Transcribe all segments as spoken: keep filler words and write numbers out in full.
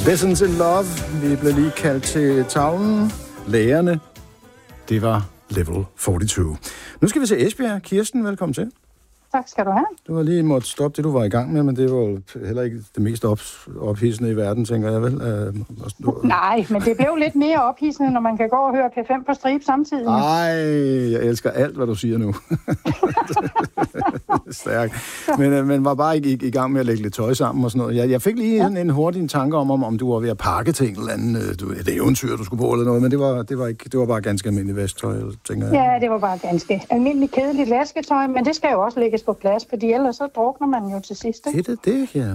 Lessons in Love. Vi blev lige kaldt til tavlen. Lærerne. Det var Level fireogfyrre. Nu skal vi se Esbjerg. Kirsten, velkommen til. Tak skal du have. Du har lige måttet stoppe det, du var i gang med, men det var jo heller ikke det mest op, ophidsende i verden, tænker jeg vel. Uh, Nej, men det blev lidt mere ophidsende, når man kan gå og høre P fem på stribe samtidig. Ej, jeg elsker alt, hvad du siger nu. Stærk. Men, uh, men var bare ikke i, i gang med at lægge lidt tøj sammen og sådan noget. Jeg, jeg fik lige ja. en, en hurtig tanke om, om, om du var ved at pakke til en eller anden, uh, du, et eventyr, du skulle på eller noget, men det var, det var, ikke, det var bare ganske almindeligt vesttøj, tænker jeg. Ja, det var bare ganske almindeligt kedeligt vasketøj, men det skal jo også lægges på plads, fordi ellers så drukner man jo til sidst. Det er det, ja.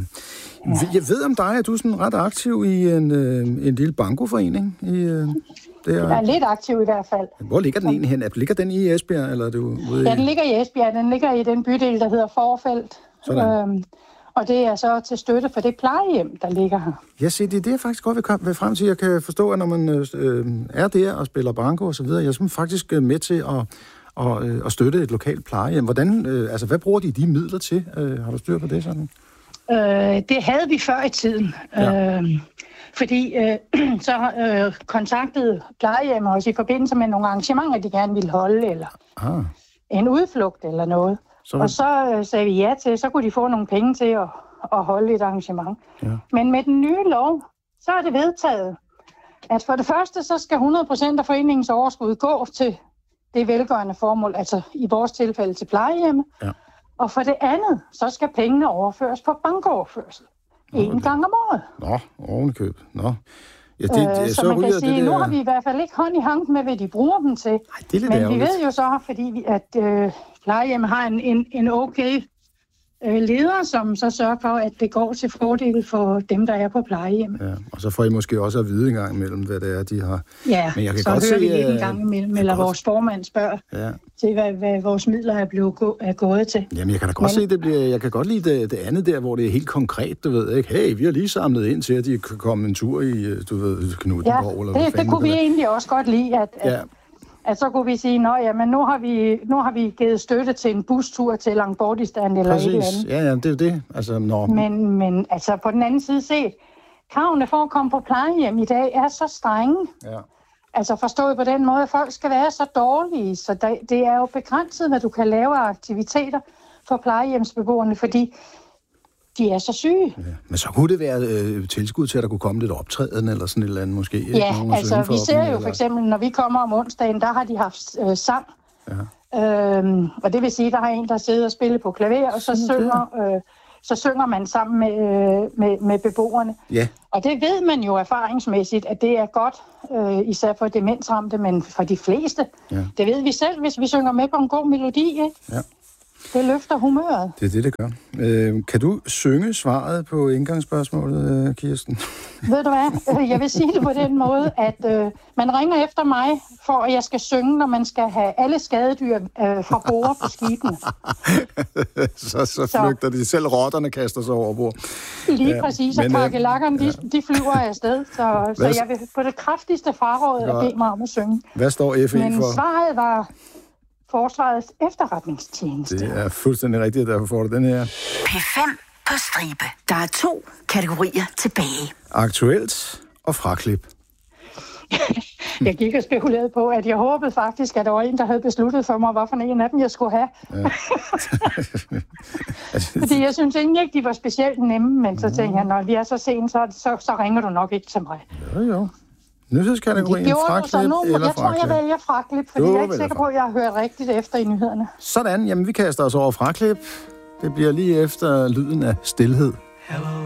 Jeg ved om dig, at du er sådan ret aktiv i en, øh, en lille bankoforening. I, øh, der. Jeg er lidt aktiv i hvert fald. Hvor ligger den egentlig hen? Ligger den i Esbjerg, eller er du ude i... Ja, den ligger i Esbjerg. Den ligger i den bydel, der hedder Forfelt. Øhm, og det er så til støtte for det plejehjem, der ligger her. Ja, se, det er det, jeg faktisk godt vil frem til. Jeg kan forstå, at når man øh, er der og spiller banko og så videre, jeg er faktisk med til at... Og, øh, og støtte et lokalt plejehjem. Hvordan, øh, altså, hvad bruger de de midler til? Øh, har du styr på det sådan? Øh, det havde vi før i tiden. Ja. Øh, fordi øh, så øh, kontaktede plejehjemmet os i forbindelse med nogle arrangementer, de gerne ville holde, eller ah. en udflugt eller noget. Så... Og så øh, sagde vi ja til, så kunne de få nogle penge til at, at holde et arrangement. Ja. Men med den nye lov, så er det vedtaget, at for det første, så skal hundrede procent af foreningens overskud gå til det er velgørende formål, altså i vores tilfælde til plejehjemme. Ja. Og for det andet, så skal pengene overføres på bankoverførsel. Nå, en gang om året. Nå, ovenikøb. Nå. Ja, det, øh, det, så, så man kan sige, det der... nu har vi i hvert fald ikke hånd i hanken med, hvad de bruger dem til. Ej, det er lidt Men ærgerligt. vi ved jo så, fordi vi, at øh, plejehjemme har en, en, en okay øh, leder, som så sørger for, at det går til fordel for dem, der er på plejehjem. Ja, og så får I måske også at vide en gang imellem, hvad det er, de har. Ja, men jeg kan så godt hører se, vi lidt en gang imellem, eller godt... vores formand spørger ja. til, hvad, hvad vores midler er blevet gå, er gået til. Jamen, jeg kan da godt men... se, det bliver, jeg kan godt lide det, det andet der, hvor det er helt konkret, du ved, ikke? Hey, vi har lige samlet ind til, at de kan komme en tur i, du ved, Knuthenborg. Ja, eller det, det, det kunne vi egentlig også godt lide, at... at ja. at så kunne vi sige, nå ja, men nu har vi, nu har vi givet støtte til en bustur til Langbordistan eller præcis. Et eller andet. Ja, ja, det er det. Altså, når... men, men altså på den anden side set, kravene for at komme på plejehjem i dag er så strenge. Ja. Altså forstået på den måde, at folk skal være så dårlige, så det, det er jo begrænset, hvad du kan lave af aktiviteter for plejehjemsbeboerne, fordi de er så syge. Ja. Men så kunne det være øh, tilskud til, at der kunne komme lidt optræden eller sådan et eller andet måske? Ja, altså vi ser jo for eksempel, når vi kommer om onsdagen, der har de haft øh, sang. Ja. Øhm, og det vil sige, der har en, der sidder og spiller på klaver, og så synger, øh, så synger man sammen med, øh, med, med beboerne. Ja. Og det ved man jo erfaringsmæssigt, at det er godt, øh, især for demensramte, men for de fleste. Ja. Det ved vi selv, hvis vi synger med på en god melodi, ikke? Ja. Det løfter humøret. Det er det, det gør. Øh, kan du synge svaret på indgangsspørgsmålet, Kirsten? Ved du hvad? Jeg vil sige det på den måde, at øh, man ringer efter mig, for at jeg skal synge, når man skal have alle skadedyr øh, fra bord på skibene. så, så flygter de. Selv rotterne kaster sig over bord. Lige ja, præcis, og kakelakkerne, ja. de, de flyver afsted. Så, så jeg vil på det kraftigste fraråd at bede mig om at synge. Hvad står F E for? Men svaret var... Forsvarets efterretningstjeneste. Det er fuldstændig rigtigt, derfor får du den her. P fem på stribe. Der er to kategorier tilbage. Aktuelt og fraklip. Jeg gik og spekulerede på, at jeg håbede faktisk, at der var en, der havde besluttet for mig, hvad for en af dem jeg skulle have. Ja. Fordi jeg synes egentlig ikke, de var specielt nemme, men så tænkte jeg, når vi er så sent, så, så, så ringer du nok ikke til mig. Jo, jo. Nyhedskategorien fraklip eller fraklip? Jeg tror, jeg vælger fraklip, fordi du jeg er ikke sikker på, at jeg har hørt rigtigt efter i nyhederne. Sådan, jamen vi kaster os over fraklip. Det bliver lige efter lyden af stilhed. Hello